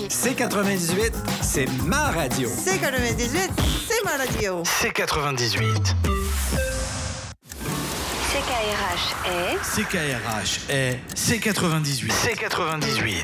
C98, c'est ma radio. C98, c'est ma radio. C98. CKRH est... CKRH est C98. C98.